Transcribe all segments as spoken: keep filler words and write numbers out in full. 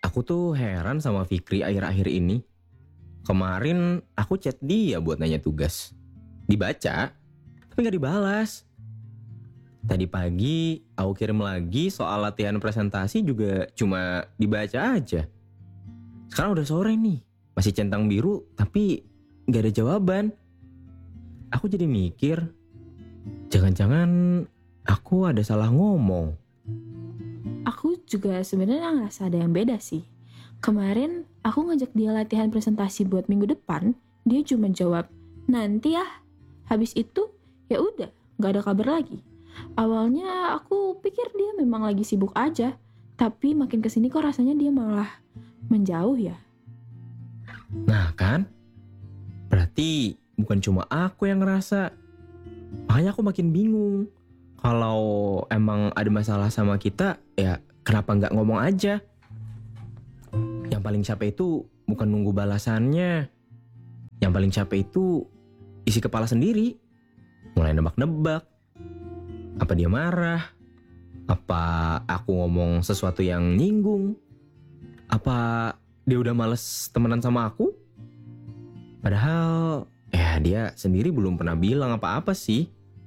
Aku tuh heran sama Fikri akhir-akhir ini. Kemarin aku chat dia buat nanya tugas. Dibaca, tapi gak dibalas. Tadi pagi aku kirim lagi soal latihan presentasi juga cuma dibaca aja. Sekarang udah sore nih, masih centang biru tapi gak ada jawaban. Aku jadi mikir, jangan-jangan aku ada salah ngomong. Aku juga sebenarnya ngerasa ada yang beda sih. Kemarin aku ngajak dia latihan presentasi buat minggu depan, dia cuma jawab, nanti ya. Habis itu, ya udah, gak ada kabar lagi. Awalnya aku pikir dia memang lagi sibuk aja, tapi makin kesini kok rasanya dia malah menjauh ya. Nah kan, berarti bukan cuma aku yang ngerasa. Makanya aku makin bingung. Kalau emang ada masalah sama kita, ya kenapa nggak ngomong aja? Yang paling capek itu bukan nunggu balasannya. Yang paling capek itu isi kepala sendiri. Mulai nebak-nebak. Apa dia marah? Apa aku ngomong sesuatu yang nyinggung? Apa dia udah males temenan sama aku? Padahal, ya dia sendiri belum pernah bilang apa-apa sih.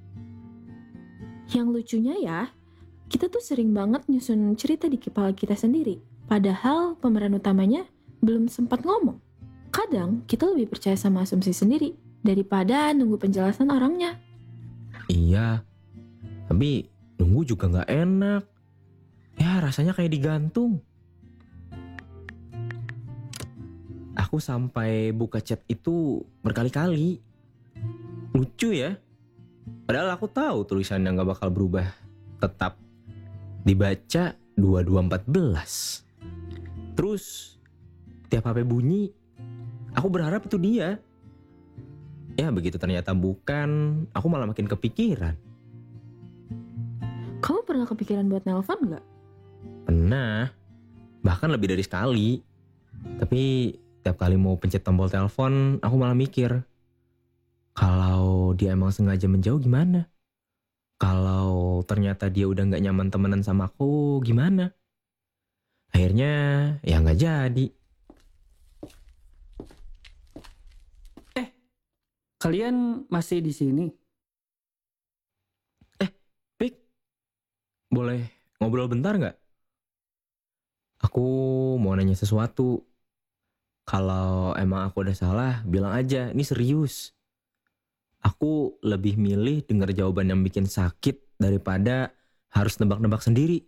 Yang lucunya ya, kita tuh sering banget nyusun cerita di kepala kita sendiri. Padahal pemeran utamanya belum sempat ngomong. Kadang kita lebih percaya sama asumsi sendiri daripada nunggu penjelasan orangnya. Iya, tapi nunggu juga gak enak. Ya rasanya kayak digantung. Aku sampai buka chat itu berkali-kali. Lucu ya. Padahal aku tahu tulisannya gak bakal berubah. Tetap dibaca dua puluh dua empat belas. Terus tiap H P bunyi, aku berharap itu dia. Ya begitu ternyata bukan, aku malah makin kepikiran. Kamu pernah kepikiran buat nelpon gak? Pernah, bahkan lebih dari sekali. Tapi tiap kali mau pencet tombol telepon, aku malah mikir, kalau dia emang sengaja menjauh gimana? Kalau ternyata dia udah gak nyaman temenan sama aku, gimana? Akhirnya ya gak jadi. Eh, kalian masih di sini? Eh, Pik, boleh ngobrol bentar gak? Aku mau nanya sesuatu. Kalau emang aku udah salah, bilang aja, ini serius. Aku lebih milih dengar jawaban yang bikin sakit daripada harus nebak-nebak sendiri.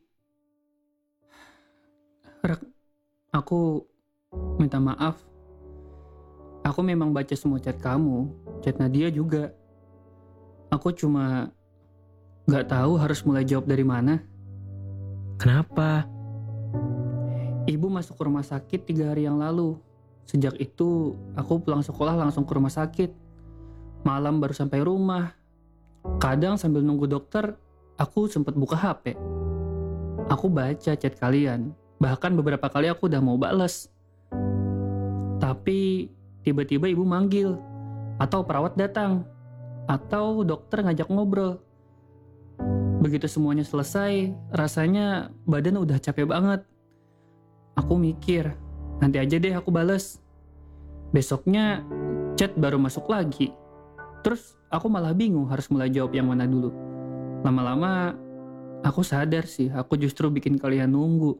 Rak, aku minta maaf. Aku memang baca semua chat kamu, chat Nadia juga. Aku cuma gak tahu harus mulai jawab dari mana. Kenapa? Ibu masuk ke rumah sakit tiga hari yang lalu. Sejak itu, aku pulang sekolah langsung ke rumah sakit. Malam baru sampai rumah. Kadang sambil nunggu dokter, aku sempat buka H P. Aku baca chat kalian. Bahkan beberapa kali aku udah mau bales. Tapi tiba-tiba ibu manggil. Atau perawat datang. Atau dokter ngajak ngobrol. Begitu semuanya selesai, rasanya badan udah capek banget. Aku mikir, nanti aja deh aku bales. Besoknya chat baru masuk lagi. Terus aku malah bingung harus mulai jawab yang mana dulu. Lama-lama aku sadar sih, aku justru bikin kalian nunggu.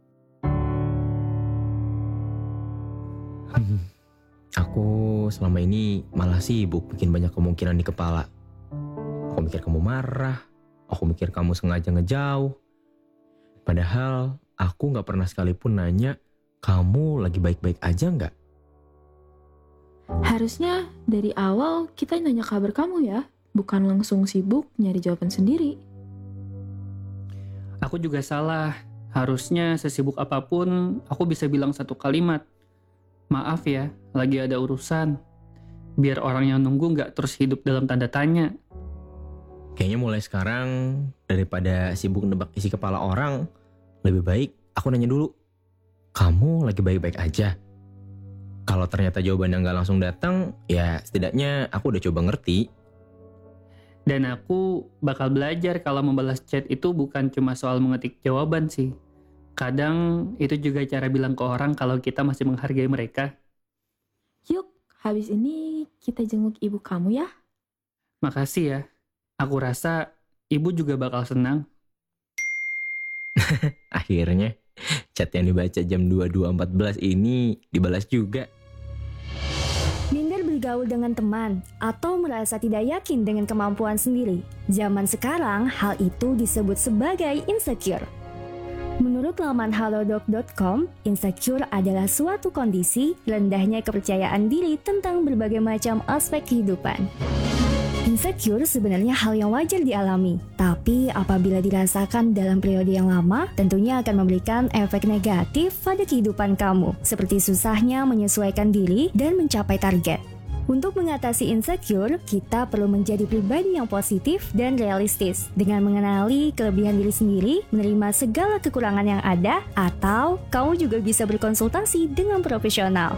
Hmm, aku selama ini malah sibuk bikin banyak kemungkinan di kepala. Aku mikir kamu marah, aku mikir kamu sengaja ngejauh. Padahal aku gak pernah sekalipun nanya, kamu lagi baik-baik aja gak? Harusnya dari awal kita nanya kabar kamu ya, bukan langsung sibuk nyari jawaban sendiri. Aku juga salah. Harusnya sesibuk apapun, aku bisa bilang satu kalimat. Maaf ya, lagi ada urusan. Biar orang yang nunggu gak terus hidup dalam tanda tanya. Kayaknya mulai sekarang, daripada sibuk nebak isi kepala orang, lebih baik aku nanya dulu, kamu lagi baik-baik aja? Kalau ternyata jawabannya gak langsung datang, ya setidaknya aku udah coba ngerti. Dan aku bakal belajar kalau membalas chat itu bukan cuma soal mengetik jawaban sih. Kadang itu juga cara bilang ke orang kalau kita masih menghargai mereka. Yuk, habis ini kita jenguk ibu kamu ya. Makasih ya. Aku rasa ibu juga bakal senang. Akhirnya, chat yang dibaca jam dua puluh dua empat belas ini dibalas juga. Minder bergaul dengan teman atau merasa tidak yakin dengan kemampuan sendiri. Zaman sekarang, hal itu disebut sebagai insecure. Menurut laman halodoc dot com, insecure adalah suatu kondisi rendahnya kepercayaan diri tentang berbagai macam aspek kehidupan. Insecure sebenarnya hal yang wajar dialami, tapi apabila dirasakan dalam periode yang lama, tentunya akan memberikan efek negatif pada kehidupan kamu, seperti susahnya menyesuaikan diri dan mencapai target. Untuk mengatasi insecure, kita perlu menjadi pribadi yang positif dan realistis, dengan mengenali kelebihan diri sendiri, menerima segala kekurangan yang ada, atau kamu juga bisa berkonsultasi dengan profesional.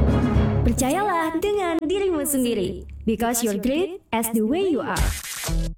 Percayalah dengan dirimu sendiri, because you're great as the way you are.